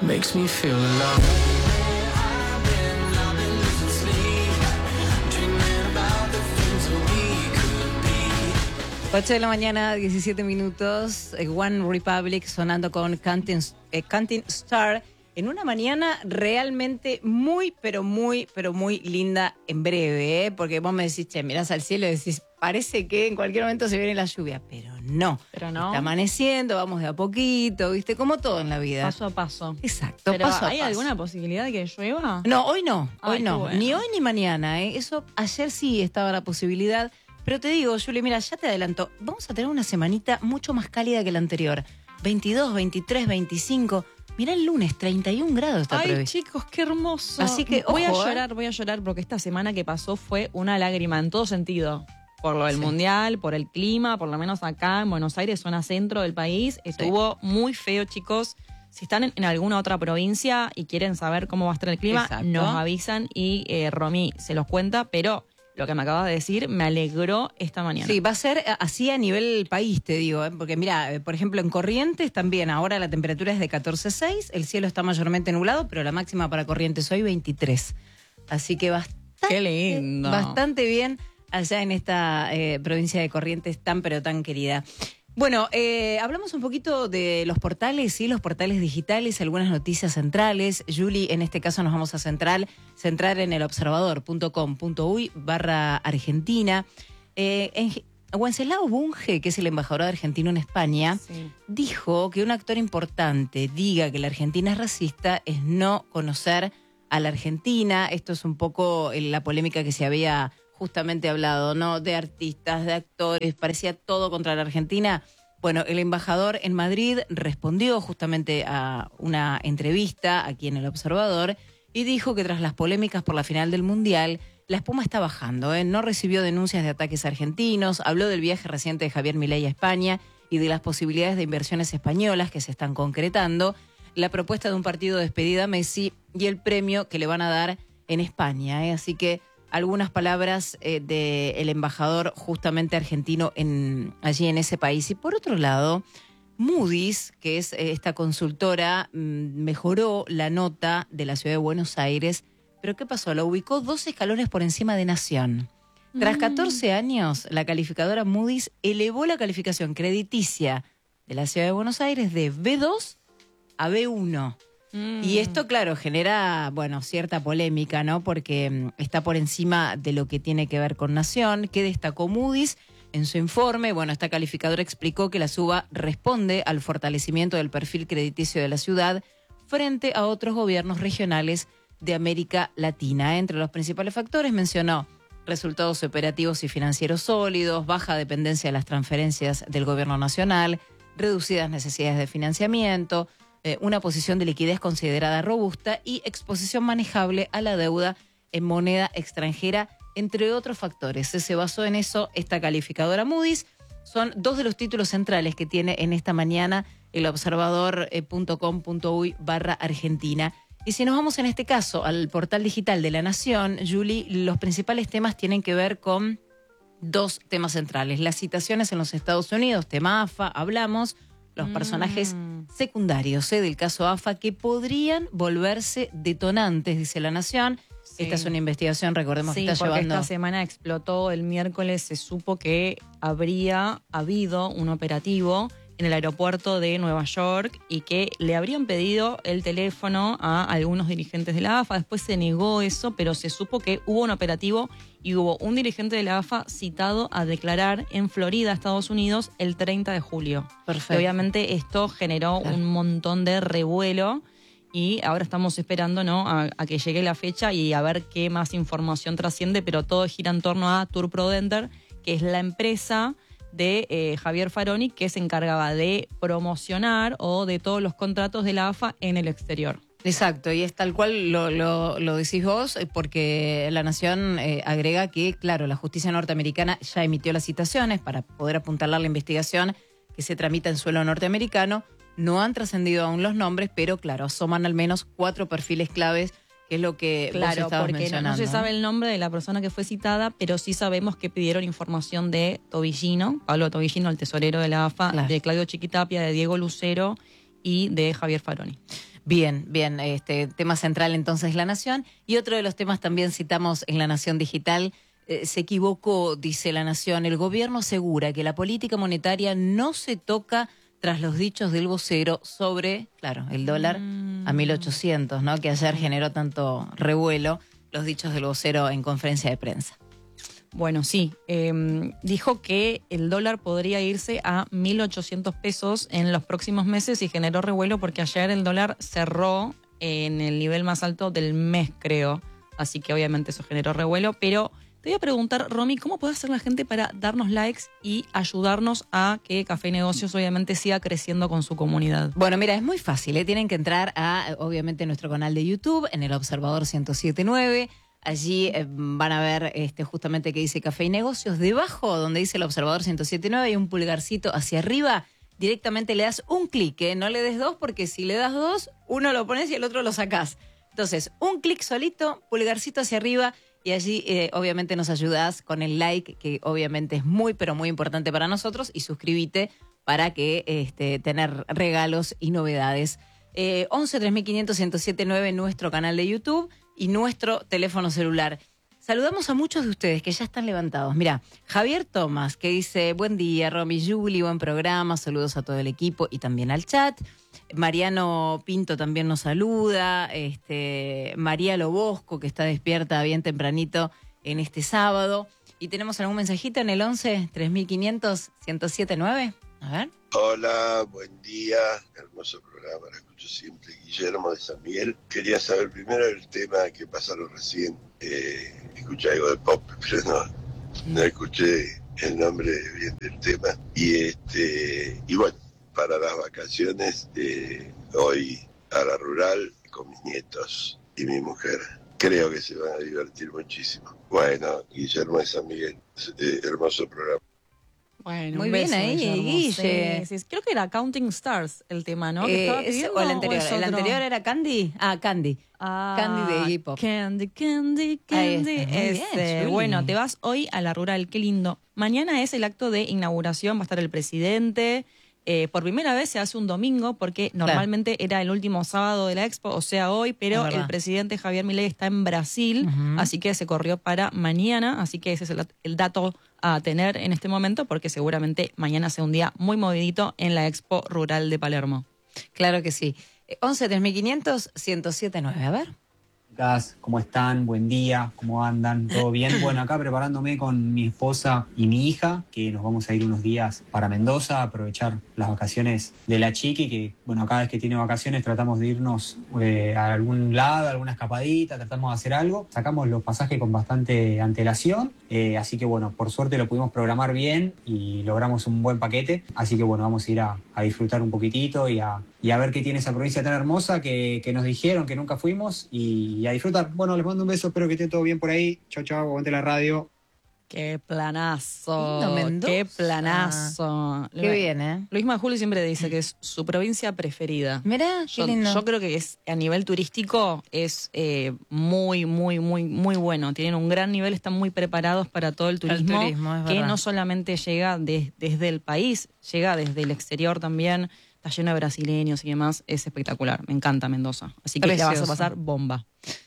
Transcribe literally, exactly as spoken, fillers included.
makes me feel alive. ocho de la mañana, diecisiete minutos, One Republic sonando con Canting, eh, Canting Star en una mañana realmente muy, pero muy, pero muy linda en breve, ¿eh? Porque vos me decís, che, mirás al cielo y decís, parece que en cualquier momento se viene la lluvia, pero no. Pero no. Está amaneciendo, vamos de a poquito, ¿viste? Como todo en la vida. Paso a paso. Exacto, Pero paso a ¿hay paso. alguna posibilidad de que llueva? No, hoy no, hoy Ay, no. qué bueno. Ni hoy ni mañana, ¿eh? Eso, ayer sí estaba la posibilidad. Pero te digo, Juli, mira, ya te adelanto, vamos a tener una semanita mucho más cálida que la anterior. veintidós, veintitrés, veinticinco. Mirá el lunes, treinta y un grados está Ay, previsto. chicos, qué hermoso. Así que, voy ojo, a ¿eh? llorar, voy a llorar porque esta semana que pasó fue una lágrima en todo sentido. Por lo del Sí. mundial, por el clima, por lo menos acá en Buenos Aires, zona centro del país. Estuvo muy feo, chicos. Si están en, en alguna otra provincia y quieren saber cómo va a estar el clima, Exacto. nos avisan y eh, Romy se los cuenta, pero lo que me acabas de decir me alegró esta mañana. Sí, va a ser así a nivel país, te digo, ¿eh? Porque mira, eh, por ejemplo, en Corrientes también ahora la temperatura es de catorce coma seis, el cielo está mayormente nublado, pero la máxima para Corrientes hoy veintitrés. Así que bastante, Qué lindo. bastante bien allá en esta eh, provincia de Corrientes tan pero tan querida. Bueno, eh, hablamos un poquito de los portales, sí, los portales digitales, algunas noticias centrales. Juli, en este caso nos vamos a centrar, centrar en el observador punto com punto uy barra Argentina. Eh, en, Wenceslao Bunge, que es el embajador argentino en España, Sí. dijo que un actor importante diga que la Argentina es racista es no conocer a la Argentina. Esto es un poco la polémica que se había justamente hablado, ¿no? De artistas, de actores, parecía todo contra la Argentina. Bueno, el embajador en Madrid respondió justamente a una entrevista aquí en El Observador y dijo que tras las polémicas por la final del Mundial, la espuma está bajando, ¿eh? No recibió denuncias de ataques argentinos, habló del viaje reciente de Javier Milei a España y de las posibilidades de inversiones españolas que se están concretando, la propuesta de un partido de despedida a Messi y el premio que le van a dar en España, ¿eh? Así que algunas palabras eh, del embajador justamente argentino en, allí en ese país. Y por otro lado, Moody's, que es eh, esta consultora, mm, mejoró la nota de la ciudad de Buenos Aires. ¿Pero qué pasó? La ubicó dos escalones por encima de Nación. Tras catorce años, la calificadora Moody's elevó la calificación crediticia de la ciudad de Buenos Aires de B dos a B uno. Mm. Y esto, claro, genera, bueno, cierta polémica, ¿no? Porque mm, está por encima de lo que tiene que ver con Nación. ¿Qué destacó Moody's en su informe? Bueno, esta calificadora explicó que la suba responde al fortalecimiento del perfil crediticio de la ciudad frente a otros gobiernos regionales de América Latina. Entre los principales factores mencionó resultados operativos y financieros sólidos, baja dependencia de las transferencias del gobierno nacional, reducidas necesidades de financiamiento, eh, una posición de liquidez considerada robusta y exposición manejable a la deuda en moneda extranjera, entre otros factores. Se basó en eso esta calificadora Moody's. Son dos de los títulos centrales que tiene en esta mañana el observador punto com punto uy barra Argentina. Y si nos vamos en este caso al portal digital de La Nación, Juli, los principales temas tienen que ver con dos temas centrales. Las citaciones en los Estados Unidos, tema A F A, hablamos, los mm. personajes secundarios ¿eh? del caso A F A que podrían volverse detonantes, dice La Nación. Sí. Esta es una investigación, recordemos sí, que está porque llevando... esta semana explotó, el miércoles se supo que habría habido un operativo en el aeropuerto de Nueva York y que le habrían pedido el teléfono a algunos dirigentes de la A F A. Después se negó eso, pero se supo que hubo un operativo y hubo un dirigente de la A F A citado a declarar en Florida, Estados Unidos, el treinta de julio. Perfecto. Y obviamente esto generó claro. un montón de revuelo y ahora estamos esperando, ¿no?, a, a que llegue la fecha y a ver qué más información trasciende, pero todo gira en torno a Tour Prodenter, que es la empresa de eh, Javier Faroni, que se encargaba de promocionar o de todos los contratos de la A F A en el exterior. Exacto, y es tal cual lo, lo, lo decís vos, porque La Nación eh, agrega que, claro, la justicia norteamericana ya emitió las citaciones para poder apuntalar la investigación que se tramita en suelo norteamericano. No han trascendido aún los nombres, pero, claro, asoman al menos cuatro perfiles claves, que es lo que claro, vos estabas porque mencionando. No, no se sabe el nombre de la persona que fue citada, pero sí sabemos que pidieron información de Tobillino, Pablo Tobillino, el tesorero de la A F A, claro. de Claudio Chiquitapia, de Diego Lucero y de Javier Faroni. Bien, bien, este tema central entonces La Nación. Y otro de los temas también citamos en La Nación Digital, eh, se equivocó, dice La Nación, el gobierno asegura que la política monetaria no se toca tras los dichos del vocero sobre, claro, el dólar mm. a mil ochocientos, ¿no? Que ayer generó tanto revuelo, los dichos del vocero en conferencia de prensa. Bueno, sí, eh, dijo que el dólar podría irse a mil ochocientos pesos en los próximos meses y generó revuelo porque ayer el dólar cerró en el nivel más alto del mes, creo. Así que obviamente eso generó revuelo, pero te voy a preguntar, Romy, ¿cómo puede hacer la gente para darnos likes y ayudarnos a que Café y Negocios obviamente siga creciendo con su comunidad? Bueno, mira, es muy fácil, ¿eh? Tienen que entrar a, obviamente, nuestro canal de YouTube, en el Observador ciento siete punto nueve. Allí eh, van a ver este, justamente que dice Café y Negocios. Debajo, donde dice el Observador ciento siete punto nueve, hay un pulgarcito hacia arriba. Directamente le das un clic, ¿eh? No le des dos, porque si le das dos, uno lo pones y el otro lo sacás. Entonces, un clic solito, pulgarcito hacia arriba. Y allí, eh, obviamente, nos ayudás con el like, que obviamente es muy, pero muy importante para nosotros. Y suscríbete para que este, tener regalos y novedades. Eh, once tres mil quinientos ciento siete punto nueve, nuestro canal de YouTube y nuestro teléfono celular. Saludamos a muchos de ustedes que ya están levantados. Mira, Javier Tomás, que dice, buen día, Romy, Juli, buen programa, saludos a todo el equipo y también al chat. Mariano Pinto también nos saluda, este, María Lobosco, que está despierta bien tempranito en este sábado. ¿Y tenemos algún mensajito en el once tres mil quinientos ciento siete punto nueve? A ver. Hola, buen día, hermoso programa, lo escucho siempre, Guillermo de San Miguel. Quería saber primero el tema que pasaron recién, eh, escuché algo de pop, pero no, no escuché el nombre bien del tema. Y este y bueno, para las vacaciones, eh, hoy a la rural con mis nietos y mi mujer. Creo que se van a divertir muchísimo. Bueno, Guillermo de San Miguel, eh, hermoso programa. Bueno, muy un bien beso, ahí, Guillermo. Guille. Sí, sí, creo que era Counting Stars el tema, ¿no? ¿Que Eh, estaba ese, pidiendo, o el anterior, o es el otro? anterior era Candy. Ah, Candy. Ah, Candy de hip hop. Candy, Candy, Ahí Candy. está, muy bien, Ese. Juli. Bueno, te vas hoy a la rural, qué lindo. Mañana es el acto de inauguración, va a estar el presidente. Eh, por primera vez se hace un domingo porque normalmente claro. era el último sábado de la Expo, o sea hoy, pero el presidente Javier Milei está en Brasil, uh-huh. así que se corrió para mañana, así que ese es el, el dato a tener en este momento porque seguramente mañana sea un día muy movidito en la Expo Rural de Palermo. Claro que sí. once tres mil quinientos ciento siete punto nueve, a ver. ¿Cómo están? Buen día, ¿cómo andan? ¿Todo bien? Bueno, acá preparándome con mi esposa y mi hija, que nos vamos a ir unos días para Mendoza, a aprovechar las vacaciones de la chiqui, que bueno, cada vez que tiene vacaciones tratamos de irnos eh, a algún lado, a alguna escapadita, tratamos de hacer algo. Sacamos los pasajes con bastante antelación, eh, así que bueno, por suerte lo pudimos programar bien y logramos un buen paquete, así que bueno, vamos a ir a, a disfrutar un poquitito y a, y a ver qué tiene esa provincia tan hermosa que, que nos dijeron que nunca fuimos y y a disfrutar. Bueno, les mando un beso, espero que esté todo bien por ahí. Chau, chau, aguante la radio. Qué planazo. Lindo, Mendoza. Qué planazo. Qué bien, ¿eh? Luis Majuli siempre dice que es su provincia preferida. Mirá, qué yo, lindo. Yo creo que es a nivel turístico es eh, muy, muy, muy, muy bueno. Tienen un gran nivel, están muy preparados para todo el turismo, el turismo es que verdad. no solamente llega de, desde el país, llega desde el exterior también. Está lleno de brasileños y demás. Es espectacular. Me encanta Mendoza. Así que Precioso. te vas a pasar bomba.